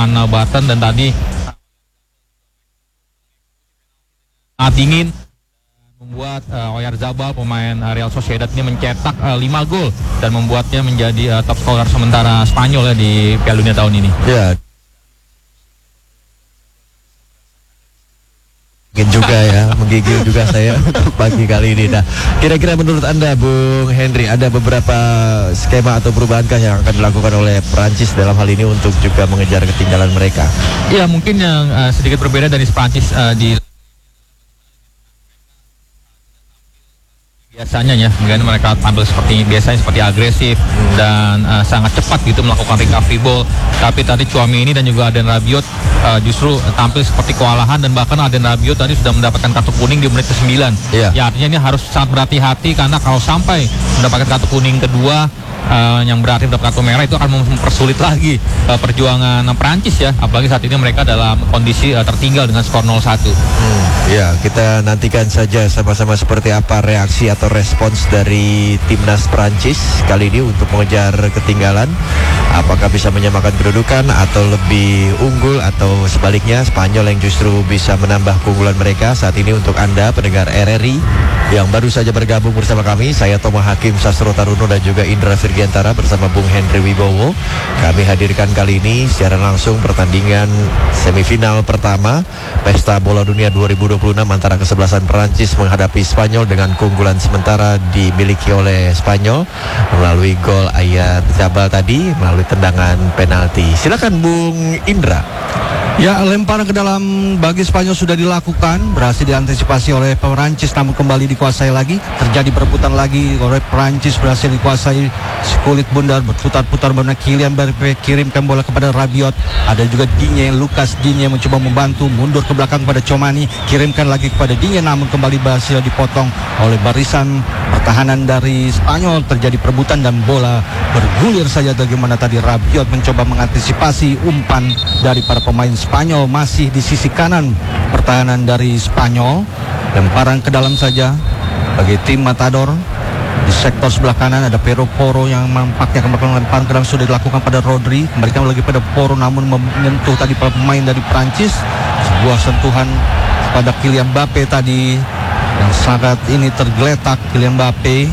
Van Basten, dan tadi sangat dingin membuat Oyarzabal, pemain Real Sociedad ini mencetak 5 gol dan membuatnya menjadi top scorer sementara Spanyol ya di Piala Dunia tahun ini. Ya. Mungkin juga ya, menggigil juga saya untuk pagi kali ini. Nah, kira-kira menurut Anda, Bung Henry, ada beberapa skema atau perubahankah yang akan dilakukan oleh Prancis dalam hal ini untuk juga mengejar ketinggalan mereka? Ya, mungkin yang sedikit berbeda dari Prancis di biasanya ya, mungkin mereka tampil seperti agresif dan sangat cepat gitu melakukan recovery ball. Tapi tadi Tchouaméni dan juga Adrien Rabiot justru tampil seperti kewalahan, dan bahkan Adrien Rabiot tadi sudah mendapatkan kartu kuning di menit ke-9. Ya, artinya ini harus sangat berhati-hati, karena kalau sampai mendapatkan kartu kuning kedua yang berarti mendapat kartu merah, itu akan mempersulit lagi perjuangan Prancis ya, apalagi saat ini mereka dalam kondisi tertinggal dengan skor 0-1. Ya, kita nantikan saja sama-sama seperti apa reaksi atau respons dari timnas Prancis kali ini untuk mengejar ketinggalan. Apakah bisa menyamakan kedudukan atau lebih unggul, atau sebaliknya Spanyol yang justru bisa menambah keunggulan mereka. Saat ini untuk Anda pendengar RRI yang baru saja bergabung bersama kami, saya Toma Hakim Sastro Taruno dan juga Indra Virgiantara bersama Bung Henry Wibowo. Kami hadirkan kali ini secara langsung pertandingan semifinal pertama Pesta Bola Dunia 2026 antara kesebelasan Perancis menghadapi Spanyol, dengan keunggulan sementara dimiliki oleh Spanyol melalui gol Oyarzabal tadi melalui tendangan penalti. Silakan Bung Indra. Ya, lemparan ke dalam bagi Spanyol sudah dilakukan, berhasil diantisipasi oleh Perancis, namun kembali dikuasai lagi. Terjadi perebutan lagi oleh Perancis, berhasil dikuasai si kulit bundar, berputar-putar benar. Kylian Mbappé kirimkan bola kepada Rabiot, ada juga Lucas Digne mencoba membantu, mundur ke belakang kepada Tchouaméni, kirimkan lagi kepada Digne, namun kembali berhasil dipotong oleh barisan pertahanan dari Spanyol. Terjadi perebutan dan bola bergulir saja. Bagaimana tadi Rabiot mencoba mengantisipasi umpan dari para pemain Spanyol, masih di sisi kanan pertahanan dari Spanyol. Lemparan ke dalam saja bagi tim Matador. Di sektor sebelah kanan ada Pedro Porro yang nampaknya akan melakukan lemparan ke dalam, sudah dilakukan pada Rodri, kembalikan lagi pada Porro, namun menyentuh tadi para pemain dari Prancis. Sebuah sentuhan pada Kylian Mbappé tadi yang sangat ini tergeletak. Kylian Mbappé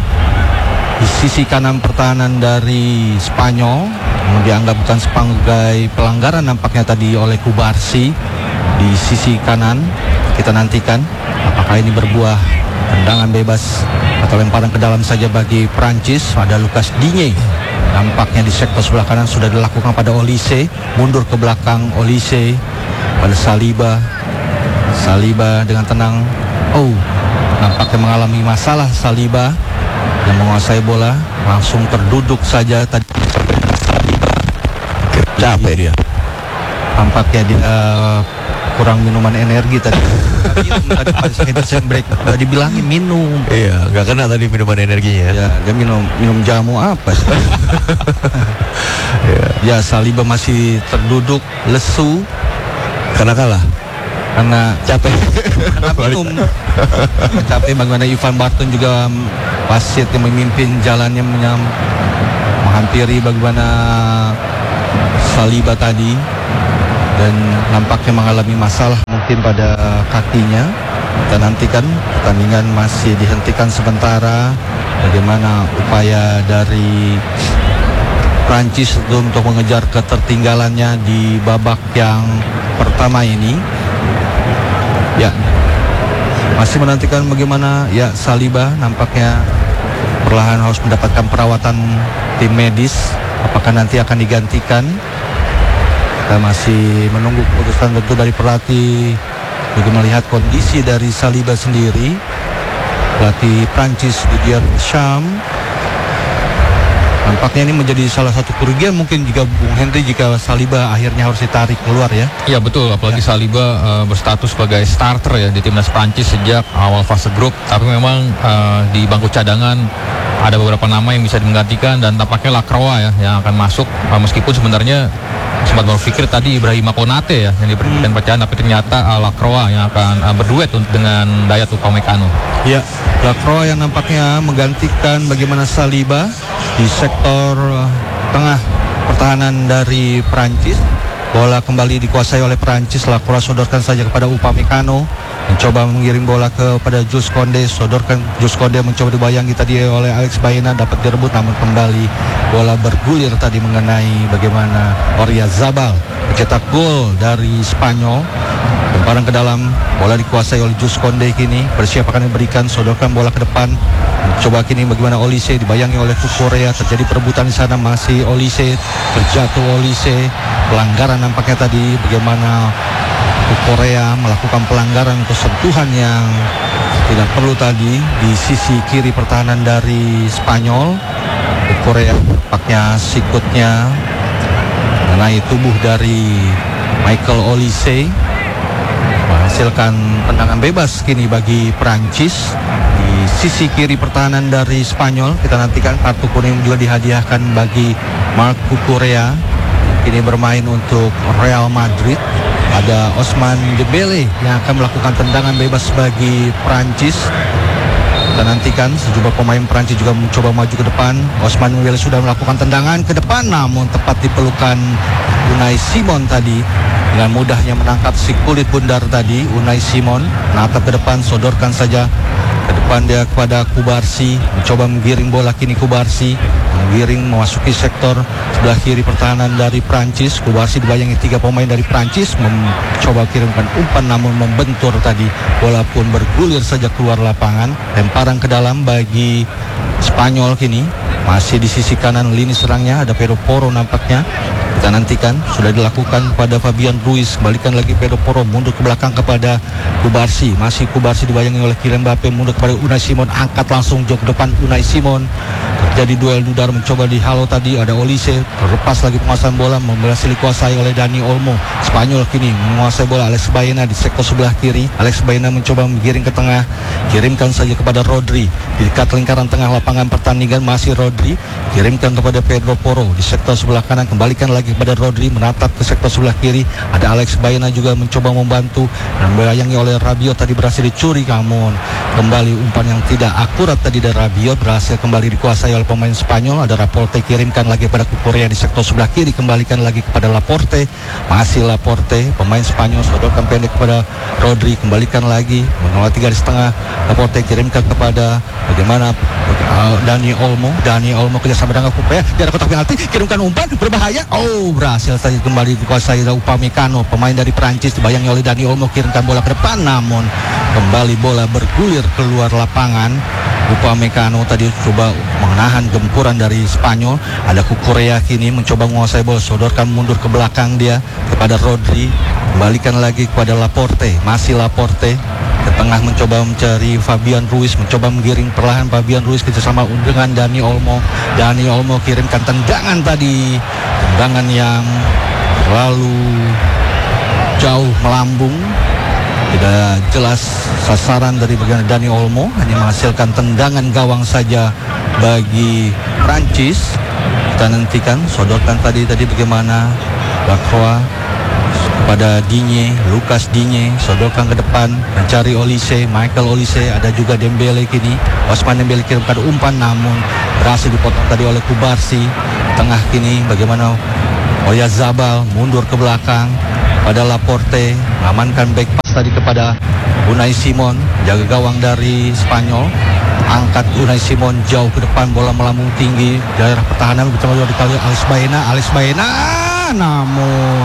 di sisi kanan pertahanan dari Spanyol, dianggap bukan sebagai pelanggaran nampaknya tadi oleh Kubarsi di sisi kanan. Kita nantikan apakah ini berbuah tendangan bebas atau lemparan ke dalam saja bagi Prancis. Ada Lucas Digne nampaknya di sektor sebelah kanan, sudah dilakukan pada Olise, mundur ke belakang Olise pada Saliba dengan tenang. Nampaknya mengalami masalah Saliba yang menguasai bola, langsung terduduk saja tadi. Capek dia. Tampaknya dia kurang minuman energi tadi. Tadi pas Henderson break udah dibilangin minum. Iya, nggak kena tadi minuman energinya. Ya, dia minum jamu apa? Ya, Saliba masih terduduk, lesu Karena kalah. karena capek. Karena minum. Capek. Bagaimana Ivan Barton juga wasit yang memimpin jalannya menghampiri bagaimana Saliba tadi, dan nampaknya mengalami masalah mungkin pada kakinya. Kita nantikan, pertandingan masih dihentikan sementara. Bagaimana upaya dari Prancis untuk mengejar ketertinggalannya di babak yang pertama ini. Ya, masih menantikan bagaimana ya Saliba nampaknya perlahan harus mendapatkan perawatan tim medis. Apakah nanti akan digantikan? Kita masih menunggu keputusan tentu dari pelatih, juga melihat kondisi dari Saliba sendiri. Pelatih Prancis Didier Deschamps, nampaknya ini menjadi salah satu kerugian mungkin jika Bung Henry, jika Saliba akhirnya harus ditarik keluar ya. Iya betul, apalagi Saliba berstatus sebagai starter ya di timnas Prancis sejak awal fase grup. Tapi memang di bangku cadangan ada beberapa nama yang bisa menggantikan, dan tampaknya Lacroix ya yang akan masuk, meskipun sebenarnya sempat berpikir tadi Ibrahima Konate ya yang diberikan pecahan, tapi ternyata Lacroix yang akan berduet dengan Dayot Upamecano. Ya, Lacroix yang nampaknya menggantikan bagaimana Saliba di sektor tengah pertahanan dari Prancis. Bola kembali dikuasai oleh Perancis. Lacroix sodorkan saja kepada Upamecano, mencoba mengirim bola kepada Jules Koundé. Sodorkan Jules Koundé, mencoba dibayangi tadi oleh Alex Baena, dapat direbut namun kembali bola bergulir tadi mengenai bagaimana Oyarzabal mencetak gol dari Spanyol. Lemparan ke dalam, bola dikuasai oleh Jules Koundé kini, bersiap akan diberikan, sodorkan bola ke depan. Coba kini bagaimana Olise, dibayangi oleh Kukurea, terjadi perebutan di sana, masih Olise, terjatuh Olise, pelanggaran nampaknya tadi, bagaimana Kukurea melakukan pelanggaran untuk sentuhan yang tidak perlu tadi di sisi kiri pertahanan dari Spanyol. Kukurea nampaknya sikutnya mengenai tubuh dari Michael Olise, menghasilkan tendangan bebas kini bagi Prancis di sisi kiri pertahanan dari Spanyol. Kita nantikan kartu kuning juga dihadiahkan bagi Marc Cucurella, kini bermain untuk Real Madrid. Ada Ousmane Dembélé yang akan melakukan tendangan bebas bagi Prancis. Kita nantikan sejumlah pemain Prancis juga mencoba maju ke depan. Ousmane Dembélé sudah melakukan tendangan ke depan, namun tepat dipelukan Unai Simon tadi. Dengan mudahnya menangkap si kulit bundar tadi, Unai Simon menatap ke depan, sodorkan saja ke depan dia kepada Kubarsi, mencoba menggiring bola kini. Kubarsi menggiring memasuki sektor sebelah kiri pertahanan dari Prancis. Kubarsi dibayangi 3 pemain dari Prancis, mencoba kirimkan umpan namun membentur tadi, bola pun bergulir saja keluar lapangan. Lemparan ke dalam bagi Spanyol kini, masih di sisi kanan lini serangnya ada Pedro Porro nampaknya. Kita nantikan, sudah dilakukan pada Fabian Ruiz, kembalikan lagi Pedro Porro, mundur ke belakang kepada Kubarsi, masih Kubarsi dibayangi oleh Kylian Mbappe, mundur kepada Unai Simon, angkat langsung jauh ke depan Unai Simon. Terjadi duel dudar, mencoba dihalau tadi, ada Olise, terlepas lagi penguasaan bola, berhasil dikuasai oleh Dani Olmo. Spanyol kini menguasai bola, Alex Baena di sektor sebelah kiri. Alex Baena mencoba menggiring ke tengah, kirimkan saja kepada Rodri di dekat lingkaran tengah lapangan pertandingan, masih Rodri, kirimkan kepada Pedro Porro di sektor sebelah kanan, kembalikan lagi kepada Rodri, menatap ke sektor sebelah kiri. Ada Alex Baena juga mencoba membantu dan dibayangi oleh Rabiot, tadi berhasil dicuri, namun kembali umpan yang tidak akurat tadi dari Rabiot berhasil kembali dikuasai oleh pemain Spanyol. Ada Laporte, kirimkan lagi kepada Cucurella di sektor sebelah kiri, kembalikan lagi kepada Laporte, masih Laporte, pemain Spanyol sodorkan pendek kepada Rodri, kembalikan lagi menolak 3 di setengah. Laporte kirimkan kepada bagaimana Dani Olmo kerjasama dengan Cucurella di arah kotak penalti, kirimkan umpan berbahaya, berhasil saja kembali dikuasai Upamecano, pemain dari Prancis, dibayangi oleh Dani Olmo, kirimkan bola ke depan namun kembali bola bergulir keluar lapangan. Upamecano tadi coba menahan gempuran dari Spanyol. Ada Cucurella kini mencoba menguasai bola, sodorkan mundur ke belakang dia kepada Rodri, kembalikan lagi kepada Laporte, masih Laporte ke tengah mencoba mencari Fabian Ruiz, mencoba menggiring perlahan Fabian Ruiz kerjasama dengan Dani Olmo. Dani Olmo kirimkan tendangan tadi, tendangan yang terlalu jauh melambung, tidak jelas sasaran dari bagian Dani Olmo, hanya menghasilkan tendangan gawang saja bagi Prancis. Kita nantikan, sodorkan tadi bagaimana Lacroix kepada Digne, Lucas Digne, sodorkan ke depan mencari Olise, Michael Olise, ada juga Dembélé kini. Ousmane Dembélé kirimkan umpan namun berhasil dipotong tadi oleh Kubarsi. Tengah kini bagaimana Oyarzabal mundur ke belakang pada Laporte, mengamankan back pass tadi kepada Unai Simon, jaga gawang dari Spanyol, angkat Unai Simon jauh ke depan, bola melambung tinggi daerah pertahanan bersama dikali Alex Baena, namun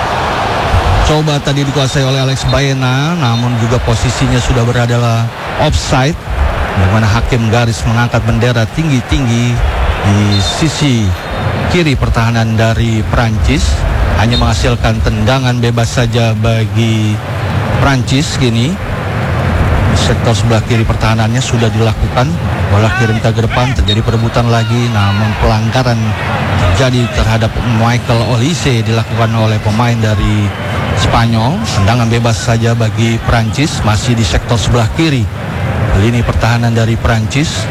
coba tadi dikuasai oleh Alex Baena, namun juga posisinya sudah berada offside, bagaimana hakim garis mengangkat bendera tinggi-tinggi di sisi kiri pertahanan dari Prancis, hanya menghasilkan tendangan bebas saja bagi Prancis kini. Sektor sebelah kiri pertahanannya sudah dilakukan, bola kirimkan ke depan, terjadi perebutan lagi namun pelanggaran terjadi terhadap Michael Olise dilakukan oleh pemain dari Spanyol. Tendangan bebas saja bagi Prancis, masih di sektor sebelah kiri lini pertahanan dari Prancis.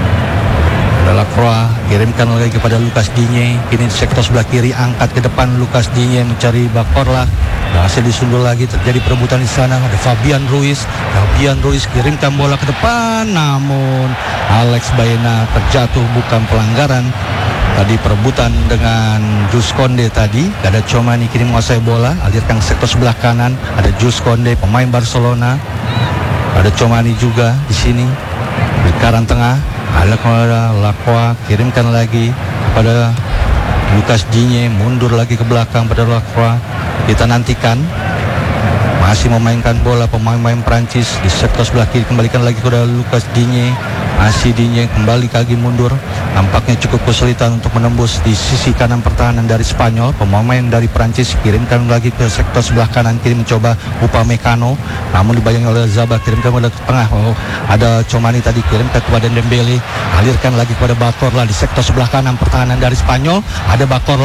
Lacroix kirimkan lagi kepada Lucas Digne, kini di sektor sebelah kiri, angkat ke depan Lucas Digne mencari Bakorla, berhasil disundul lagi, terjadi perebutan di sana. Ada Fabian Ruiz kirimkan bola ke depan namun Alex Baena terjatuh, bukan pelanggaran Tadi perebutan dengan Jus Konde tadi. Ada Tchouaméni kini menguasai bola, alirkan sektor sebelah kanan. Ada Jus Konde pemain Barcelona. Ada Tchouaméni juga di sini. Lingkaran tengah. Ada kepada Lacroix, kirimkan lagi pada Lucas Digne, mundur lagi ke belakang pada Lacroix. Kita nantikan. Masih memainkan bola pemain-pemain Prancis di sektor sebelah kiri, kembalikan lagi kepada Lucas Digne. Masih Digne kembali lagi mundur. Nampaknya cukup kesulitan untuk menembus di sisi kanan pertahanan dari Spanyol. Pemain dari Prancis kirimkan lagi ke sektor sebelah kanan kiri, mencoba Upamecano, namun dibayangi oleh Zaba, kirimkan ke tengah. Ada Tchouaméni tadi, kirimkan kepada Dembele, alirkan lagi kepada Bacorla di sektor sebelah kanan pertahanan dari Spanyol. Ada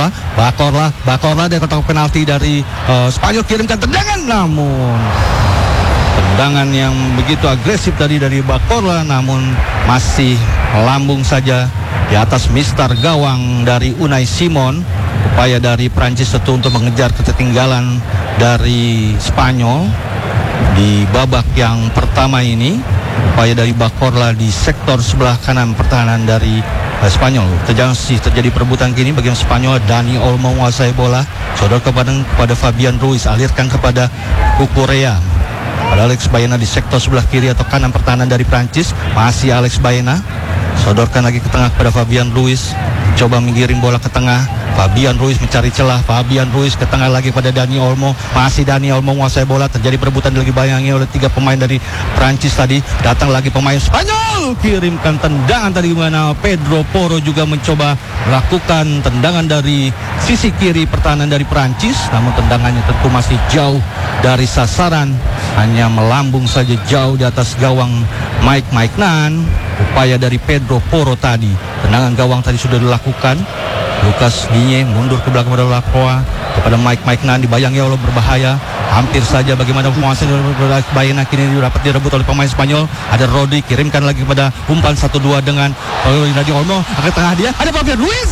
Bacorla dari kotak penalti dari Spanyol, kirimkan tendangan, namun tendangan yang begitu agresif tadi dari Bacorla, namun masih lambung saja di atas mistar gawang dari Unai Simon. Upaya dari Prancis tentu untuk mengejar ketertinggalan dari Spanyol di babak yang pertama ini. Upaya dari Bacorla di sektor sebelah kanan pertahanan dari Spanyol. Terjadi perebutan kini bagi Spanyol. Dani Olmo menguasai bola, sodor kepada Fabian Ruiz, alirkan kepada Cucurella. Ada Alex Baena di sektor sebelah kiri atau kanan pertahanan dari Prancis. Masih Alex Baena, sodorkan lagi ke tengah kepada Fabian Ruiz, coba menggiring bola ke tengah. Fabian Ruiz mencari celah. Fabian Ruiz ke tengah lagi pada Dani Olmo. Masih Dani Olmo menguasai bola. Terjadi perebutan lagi bayangi oleh 3 pemain dari Prancis tadi. Datang lagi pemain Spanyol, kirimkan tendangan tadi, mana Pedro Porro juga mencoba melakukan tendangan dari sisi kiri pertahanan dari Prancis, namun tendangannya tentu masih jauh dari sasaran, hanya melambung saja jauh di atas gawang Mike Maignan. Upaya dari Pedro Porro tadi, tendangan gawang tadi sudah dilakukan. Lucas Digne mundur ke belakang kepada Lacroix, kepada Mike Maignan, dibayangi oleh berbahaya. Hampir saja bagaimana penguasaan Baena kini dapat direbut oleh pemain Spanyol. Ada Rodri, kirimkan lagi kepada umpan 1-2 dengan Dani Olmo. Ke tengah dia ada Fabian Ruiz.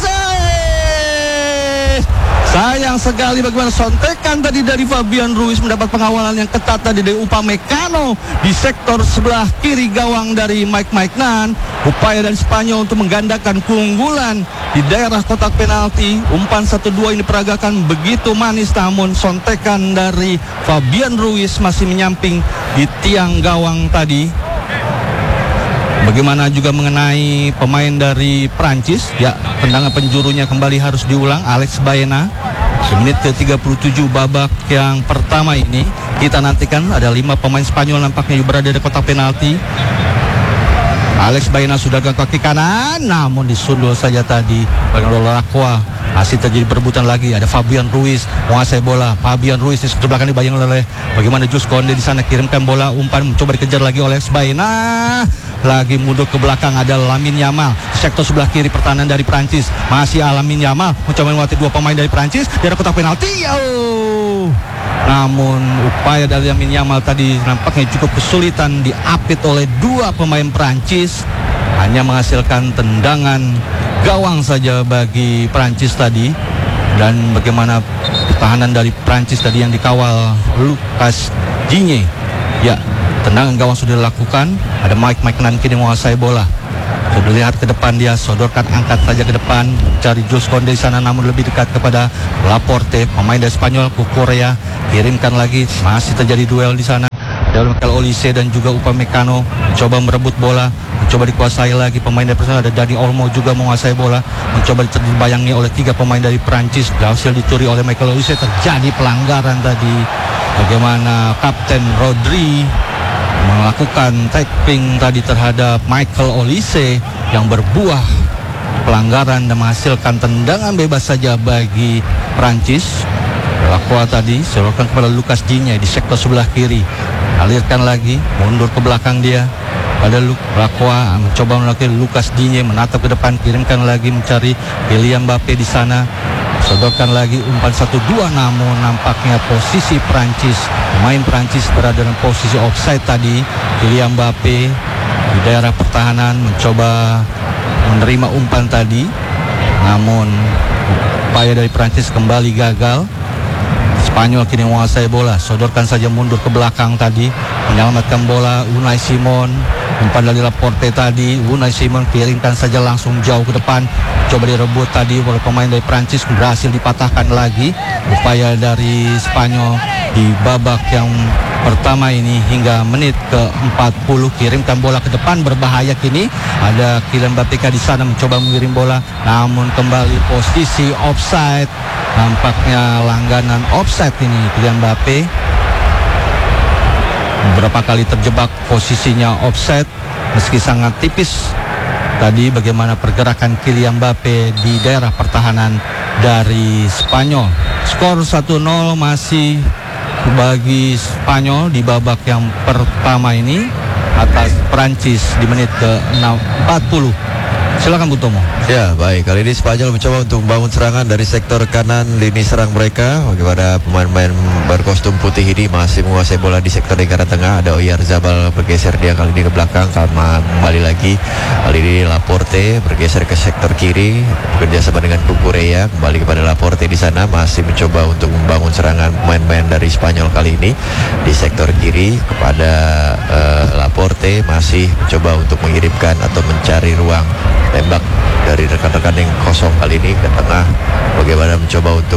Sayang sekali bagaimana sontekan tadi dari Fabian Ruiz, mendapat pengawalan yang ketat tadi dari Upamecano di sektor sebelah kiri gawang dari Mike Maignan. Upaya dari Spanyol untuk menggandakan keunggulan di daerah kotak penalti. Umpan 1-2 ini peragakan begitu manis, namun sontekan dari Fabian Ruiz masih menyamping di tiang gawang tadi. Bagaimana juga mengenai pemain dari Prancis, ya, tendangan penjurunya kembali harus diulang. Alex Baena di menit ke-37 babak yang pertama ini. Kita nantikan ada 5 pemain Spanyol nampaknya berada di kotak penalti. Alex Baena sudah ke kaki kanan, namun disundul saja tadi oleh Lacroix. Masih terjadi perebutan lagi. Ada Fabian Ruiz menguasai bola. Fabian Ruiz di sebelah belakang dibayang oleh bagaimana Jus Konde di sana, kirimkan bola, umpan mencoba dikejar lagi oleh Alex Baena. Lagi mundur ke belakang, ada Lamine Yamal sektor sebelah kiri pertahanan dari Prancis. Masih Lamine Yamal mencoba melewati 2 pemain dari Prancis di kotak penalti. Namun upaya dari Lamine Yamal tadi nampaknya cukup kesulitan diapit oleh 2 pemain Prancis. Hanya menghasilkan tendangan gawang saja bagi Prancis tadi. Dan bagaimana pertahanan dari Prancis tadi yang dikawal Lucas Digne. Ya, tendangan gawang sudah dilakukan. Ada Mike Maignan kini menguasai bola. Sudah lihat ke depan dia, sodorkan, angkat saja ke depan, cari Jus Konde di sana, namun lebih dekat kepada Laporte, pemain dari Spanyol. Cucurella, kirimkan lagi, masih terjadi duel di sana. Ada Michael Olise dan juga Upamecano mencoba merebut bola, mencoba dikuasai lagi pemain dari Prancis. Ada Dani Olmo juga menguasai bola, mencoba dibayangi oleh 3 pemain dari Prancis. Berhasil dicuri oleh Michael Olise. Terjadi pelanggaran tadi. Bagaimana Kapten Rodri melakukan tapping tadi terhadap Michael Olise yang berbuah pelanggaran dan menghasilkan tendangan bebas saja bagi Prancis. Lacroix tadi serahkan kepada Lucas Digne di sektor sebelah kiri, alirkan lagi, mundur ke belakang dia. Pada Lacroix mencoba melakukan Lucas Digne menatap ke depan, kirimkan lagi mencari Kylian Mbappe di sana. Sodorkan lagi umpan 1-2, namun nampaknya posisi Prancis, pemain Prancis berada dalam posisi offside tadi. Kylian Mbappe di daerah pertahanan mencoba menerima umpan tadi, namun upaya dari Prancis kembali gagal. Spanyol kini menguasai bola, sodorkan saja mundur ke belakang tadi, menyelamatkan bola Unai Simon. Umpan dari Laporte tadi, Unai Simon piringkan saja langsung jauh ke depan. Coba direbut tadi oleh pemain dari Prancis, berhasil dipatahkan lagi. Upaya dari Spanyol di babak yang pertama ini hingga menit ke-40, kirimkan bola ke depan, berbahaya kini. Ada Kylian Mbappé di sana mencoba mengirim bola, namun kembali posisi offside. Nampaknya langganan offside ini Kylian Mbappé. Beberapa kali terjebak posisinya offside meski sangat tipis. Tadi bagaimana pergerakan Kylian Mbappé di daerah pertahanan dari Spanyol. Skor 1-0 masih bagi Spanyol di babak yang pertama ini atas Prancis di menit ke-40. Silakan Bu Tomo. Ya, baik. Kali ini Spanyol mencoba untuk membangun serangan dari sektor kanan lini serang mereka. Bagaimana pemain-pemain berkostum putih ini masih menguasai bola di sektor lingkaran tengah. Ada Oyarzabal bergeser dia kali ini ke belakang, karena kembali lagi. Kali ini Laporte bergeser ke sektor kiri, bekerja sama dengan Cucurella. Kembali kepada Laporte di sana, masih mencoba untuk membangun serangan pemain-pemain dari Spanyol kali ini di sektor kiri kepada Laporte, masih mencoba untuk mengirimkan atau mencari ruang tembak dari rekan-rekan yang kosong kali ini ke tengah. Bagaimana mencoba untuk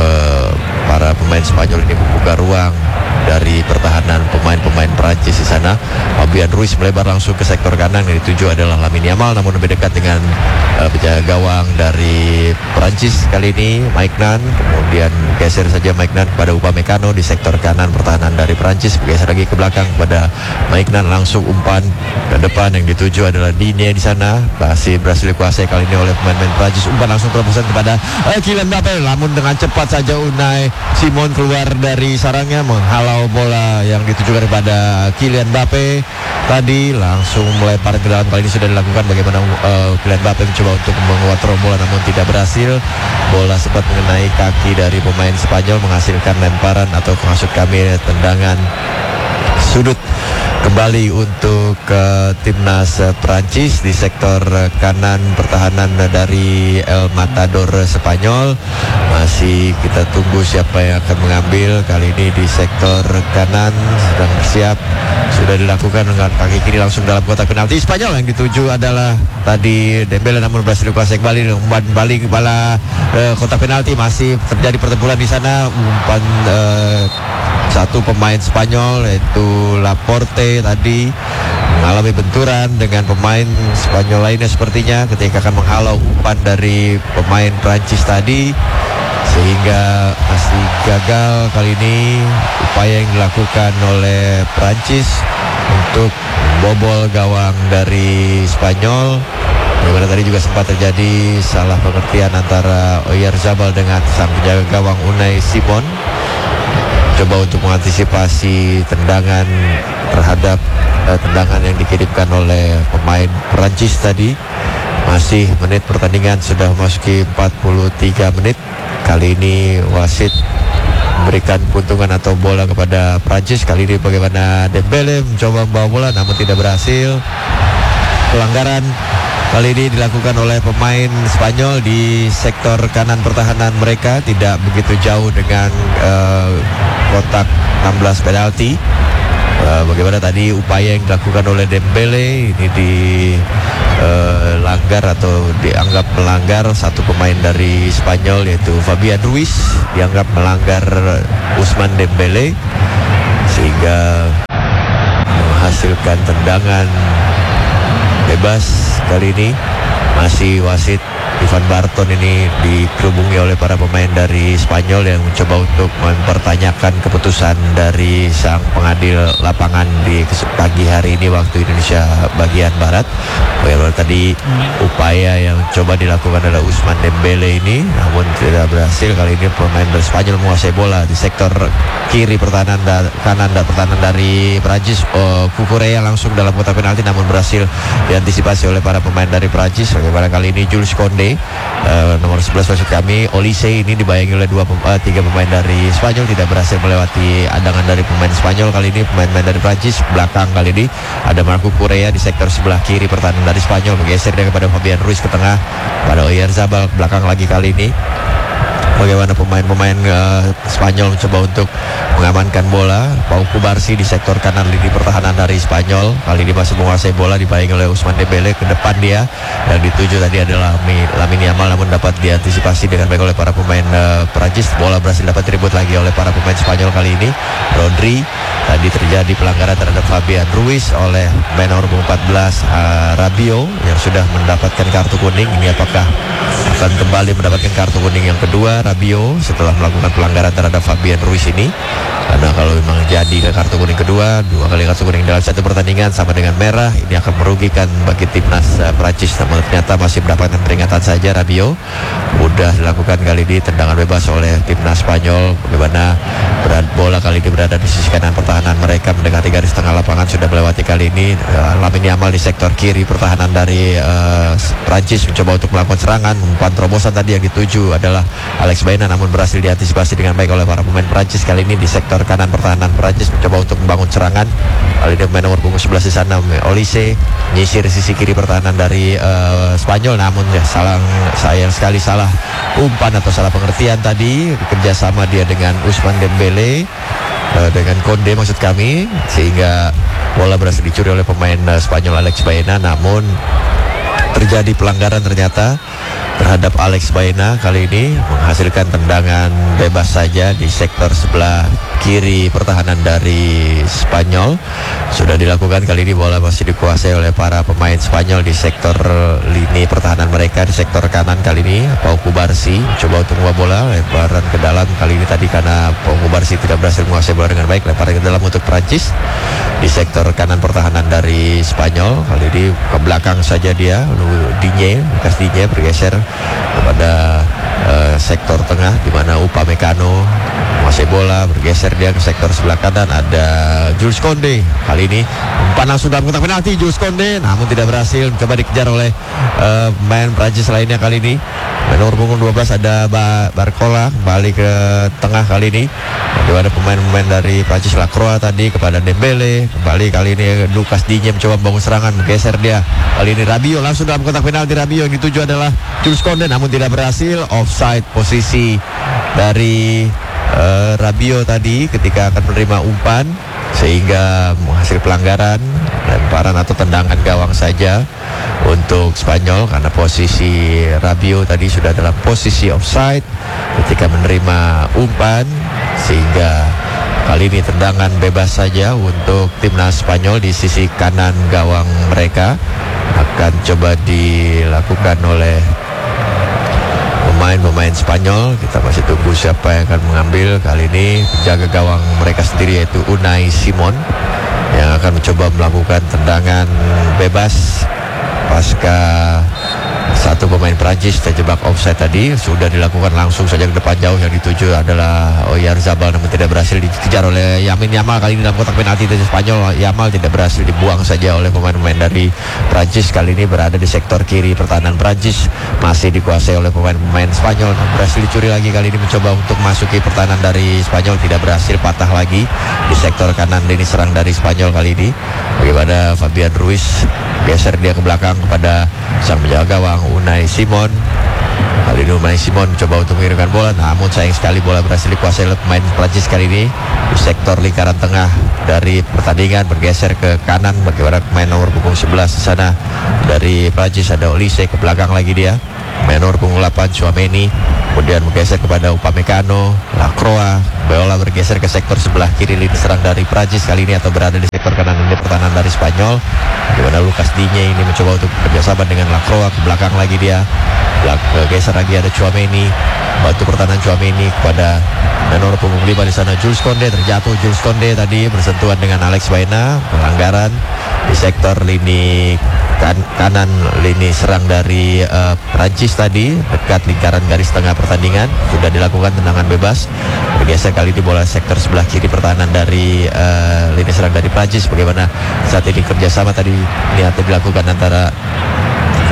para pemain Spanyol ini membuka ruang dari pertahanan pemain-pemain Prancis di sana. Fabian Ruiz melebar langsung ke sektor kanan, yang dituju adalah Lamine Yamal, namun lebih dekat dengan penjaga gawang dari Prancis kali ini, Maignan. Kemudian geser saja Maignan kepada Upamecano di sektor kanan pertahanan dari Prancis, bergeser lagi ke belakang kepada Maignan, langsung umpan ke depan, yang dituju adalah Digne di sana. Masih berhasil dikuasai kali ini oleh pemain-pemain Prancis. Umpan langsung terobosan kepada Kylian Mbappé, namun dengan cepat saja Unai Simon keluar dari sarangnya, menghalau bola yang ditujukan kepada Kylian Mbappé. Tadi langsung melempar ke dalam, kali ini sudah dilakukan. Bagaimana Kylian Mbappé mencoba untuk menguatro bola namun tidak berhasil. Bola sempat mengenai kaki dari pemain Spanyol, menghasilkan lemparan atau maksud kami tendangan sudut kembali untuk timnas Prancis di sektor kanan pertahanan dari El Matador Spanyol. Masih kita tunggu siapa yang akan mengambil. Kali ini di sektor kanan sedang bersiap, sudah dilakukan dengan kaki kiri langsung dalam kotak penalti Spanyol. Yang dituju adalah tadi Dembele, namun berhasil dikuasai kembali. Umpan balik kepala kotak penalti, masih terjadi pertempuran di sana. Umpan satu pemain Spanyol yaitu Laporte tadi mengalami benturan dengan pemain Spanyol lainnya sepertinya ketika akan menghalau umpan dari pemain Prancis tadi, sehingga masih gagal kali ini upaya yang dilakukan oleh Prancis untuk membobol gawang dari Spanyol. Bagaimana tadi juga sempat terjadi salah pengertian antara Oyarzabal dengan sang penjaga gawang Unai Simon. Coba untuk mengantisipasi tendangan terhadap tendangan yang dikirimkan oleh pemain Perancis tadi. Masih menit pertandingan sudah memasuki 43 menit. Kali ini wasit memberikan keuntungan atau bola kepada Prancis. Kali ini bagaimana Dembele mencoba membawa bola namun tidak berhasil. Pelanggaran kali ini dilakukan oleh pemain Spanyol di sektor kanan pertahanan mereka, tidak begitu jauh dengan kotak 16 penalti. Bagaimana tadi upaya yang dilakukan oleh Dembele ini dilanggar atau dianggap melanggar satu pemain dari Spanyol yaitu Fabian Ruiz, dianggap melanggar Ousmane Dembele sehingga menghasilkan tendangan bebas. Kali ini masih wasit Ivan Barton ini dikerubungi oleh para pemain dari Spanyol yang mencoba untuk mempertanyakan keputusan dari sang pengadil lapangan di pagi hari ini waktu Indonesia bagian Barat. Bagaimana tadi upaya yang coba dilakukan oleh Ousmane Dembele ini namun tidak berhasil. Kali ini pemain dari Spanyol menguasai bola di sektor kiri pertahanan kanan dan pertahanan dari Prancis. Cucurella langsung dalam kotak penalti namun berhasil diantisipasi oleh para pemain dari Prancis. Bagaimana kali ini Jules Koundé nomor 11 maksud kami, Olise ini dibayangi oleh 3 pemain dari Spanyol, tidak berhasil melewati adangan dari pemain Spanyol. Kali ini pemain-pemain dari Prancis belakang. Kali ini ada Marco Cucurella di sektor sebelah kiri pertahanan dari Spanyol, bergeser dia kepada Fabian Ruiz ke tengah, pada Oyarzabal ke belakang lagi. Kali ini bagaimana pemain-pemain Spanyol mencoba untuk mengamankan bola. Pau Kubarsi di sektor kanan lini pertahanan dari Spanyol. Kali ini masih menguasai bola, dibayangi oleh Ousmane Dembele. Ke depan dia yang dituju tadi adalah Lamine Yamal, namun dapat diantisipasi dengan baik oleh para pemain Prancis. Bola berhasil dapat direbut lagi oleh para pemain Spanyol kali ini. Rodri, tadi terjadi pelanggaran terhadap Fabian Ruiz oleh pemain nomor 14 Rabiot yang sudah mendapatkan kartu kuning. Ini apakah akan kembali mendapatkan kartu kuning yang kedua Rabiot setelah melakukan pelanggaran terhadap Fabian Ruiz ini? Karena kalau memang jadi kartu kuning kedua, 2 kali kartu kuning dalam satu pertandingan sama dengan merah, ini akan merugikan bagi timnas Prancis. Namun ternyata masih mendapatkan peringatan saja Rabiot. Mudah dilakukan kali ini, tendangan bebas oleh timnas Spanyol. Bagaimana bola kali ini berada di sisi kanan pertahanan mereka, mendekati garis tengah lapangan, sudah melewati kali ini. Lamine Yamal di sektor kiri pertahanan dari Prancis mencoba untuk melakukan serangan. Umpan terobosan tadi yang dituju adalah Alex Baena, namun berhasil diantisipasi dengan baik oleh para pemain Prancis. Kali ini di sektor kanan pertahanan Prancis mencoba untuk membangun serangan. Kali ini pemain nomor punggung 11 di sana, Olise, menyisir sisi kiri pertahanan dari Spanyol, namun ya sayang sekali salah umpan atau salah pengertian tadi. Kerjasama dia dengan Ousmane Dembele, dengan Konde maksud kami, sehingga bola berhasil dicuri oleh pemain Spanyol Alex Baena. Namun terjadi pelanggaran ternyata terhadap Alex Baena, kali ini menghasilkan tendangan bebas saja di sektor sebelah kiri pertahanan dari Spanyol. Sudah dilakukan kali ini, bola masih dikuasai oleh para pemain Spanyol di sektor lini pertahanan mereka. Di sektor kanan kali ini Pau Kubarsi coba untuk membawa bola, lemparan ke dalam. Kali ini tadi karena Pau Kubarsi tidak berhasil menguasai bola dengan baik, lemparan ke dalam untuk Prancis. Di sektor kanan pertahanan dari Spanyol, kali ini ke belakang saja dia, Lucas Digne bergeser kepada sektor tengah, di mana Upamecano menguasai bola, bergeser dia ke sektor sebelah kanan. Ada Jules Koundé, kali ini umpan langsung dalam kotak penalti Jules Koundé, namun tidak berhasil, coba dikejar oleh pemain Prancis lainnya. Kali ini nomor punggung 12 ada Barcola, kembali ke tengah kali ini. Ada pemain-pemain dari Prancis, Lacroix tadi kepada Dembele, kembali kali ini Lucas Digne mencoba membangun serangan, menggeser dia. Kali ini Rabiot langsung dalam kotak penalti. Rabiot yang dituju adalah Jules Koundé, namun tidak berhasil. Offside posisi dari Rabiot tadi ketika akan menerima umpan, sehingga menghasil pelanggaran, lemparan atau tendangan gawang saja untuk Spanyol, karena posisi Rabiot tadi sudah dalam posisi offside ketika menerima umpan, sehingga kali ini tendangan bebas saja untuk timnas Spanyol di sisi kanan gawang mereka. Akan coba dilakukan oleh pemain Spanyol. Kita masih tunggu siapa yang akan mengambil. Kali ini penjaga gawang mereka sendiri, yaitu Unai Simon, yang akan mencoba melakukan tendangan bebas pasca satu pemain Prancis terjebak offside tadi. Sudah dilakukan langsung saja ke depan jauh, yang dituju adalah Oyarzabal, namun tidak berhasil, dikejar oleh Lamine Yamal. Kali ini dalam kotak penalti dari Spanyol, Yamal tidak berhasil, dibuang saja oleh pemain-pemain dari Prancis. Kali ini berada di sektor kiri pertahanan Prancis, masih dikuasai oleh pemain-pemain Spanyol, berhasil dicuri lagi. Kali ini mencoba untuk masuki pertahanan dari Spanyol, tidak berhasil, patah lagi di sektor kanan lini serang dari Spanyol. Kali ini bagaimana Fabian Ruiz geser dia ke belakang kepada sang penjaga gawang Unai Simon. Kali ini Unai Simon coba untuk mengirimkan bola, namun sayang sekali bola berhasil dikuasai oleh pemain Prancis. Kali ini di sektor lingkaran tengah dari pertandingan, bergeser ke kanan bagaimana pemain nomor punggung 11 di sana dari Prancis, ada Olise, ke belakang lagi dia pemain nomor punggung 8 Tchouaméni, kemudian bergeser kepada Upamecano, Lacroix. Bola bergeser ke sektor sebelah kiri lini serang dari Prancis kali ini, atau berada di sektor kanan lini pertahanan dari Spanyol, di mana Lucas Digne ini mencoba untuk bekerjasama dengan Lacroix. Ke belakang lagi dia, geser lagi ada Tchouaméni, bantu pertahanan Tchouaméni kepada nomor punggung 5 di sana Jules Koundé. Terjatuh Jules Koundé tadi bersentuhan dengan Alex Baena, pelanggaran di sektor lini kanan lini serang dari Prancis tadi, dekat lingkaran garis tengah pertandingan. Sudah dilakukan tendangan bebas, bergeser kali ini bola sektor sebelah kiri pertahanan dari lini serang dari Prancis. Bagaimana saat ini kerjasama tadi niatnya dilakukan antara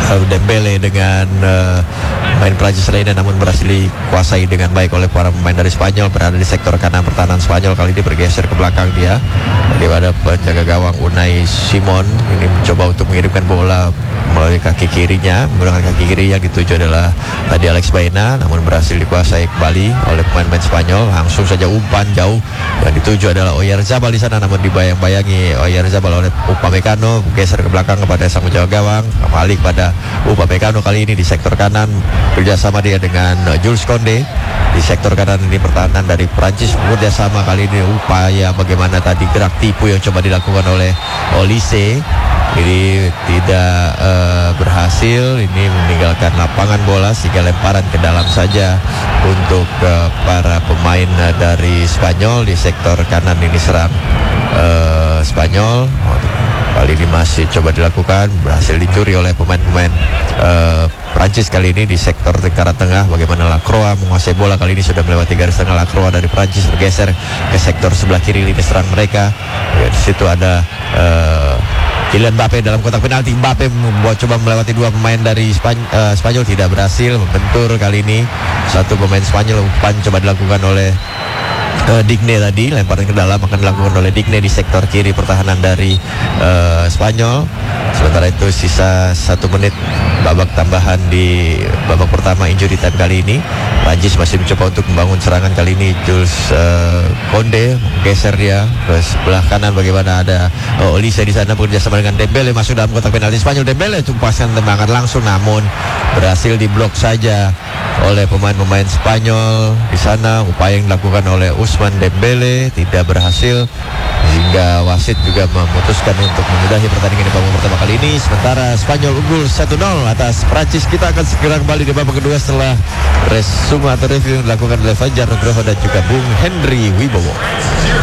Dembele dengan main Prancis lainnya, namun berhasil dikuasai dengan baik oleh para pemain dari Spanyol. Berada di sektor kanan pertahanan Spanyol, kali ini bergeser ke belakang dia. Bagaimana penjaga gawang Unai Simon ini mencoba untuk mengirimkan bola melalui kaki kirinya, menggunakan kaki kiri yang dituju adalah tadi Alex Baena, namun berhasil dikuasai kembali oleh pemain-pemain Spanyol. Langsung saja umpan jauh yang dituju adalah Oyarzabal di sana, namun dibayang-bayangi Oyarzabal oleh Upamecano, geser ke belakang kepada sang penjaga gawang, kembali kepada Upamecano kali ini di sektor kanan, kerjasama dia dengan Jules Koundé di sektor kanan. Ini pertahanan dari Prancis bekerjasama kali ini, upaya bagaimana tadi gerak tipu yang coba dilakukan oleh Olise ini tidak berhasil. Ini meninggalkan lapangan bola sehingga lemparan ke dalam saja untuk para pemain dari Spanyol. Di sektor kanan ini serang Spanyol. Kali ini masih coba dilakukan, berhasil dicuri oleh pemain-pemain Prancis kali ini di sektor lingkaran tengah. Bagaimana Lacroix menguasai bola, kali ini sudah melewati garis tengah. Lacroix dari Prancis bergeser ke sektor sebelah kiri lini serang mereka. Ya, di situ ada Kylian Mbappe dalam kotak penalti. Mbappe membuat coba melewati dua pemain dari Spanyol, tidak berhasil, membentur kali ini satu pemain Spanyol. Umpan coba dilakukan oleh Digne tadi, lemparan ke dalam akan dilakukan oleh Digne di sektor kiri pertahanan dari Spanyol. Sementara itu sisa 1 menit babak tambahan di babak pertama injury time kali ini. Prancis masih mencoba untuk membangun serangan kali ini. Jules Koundé geser dia ke sebelah kanan. Bagaimana ada Olise di sana bekerja sama dengan Dembele, masuk dalam kotak penalti Spanyol. Dembele tumpaskan tembakan langsung, namun berhasil diblok saja oleh pemain-pemain Spanyol di sana. Upaya yang dilakukan oleh Ousmane Dembele tidak berhasil, sehingga wasit juga memutuskan untuk menyudahi pertandingan di babak pertama kali ini. Sementara Spanyol unggul 1-0 atas Prancis. Kita akan segera kembali di babak kedua setelah resume atau review yang dilakukan oleh Fajar Nugroho dan juga Bung Henry Wibowo.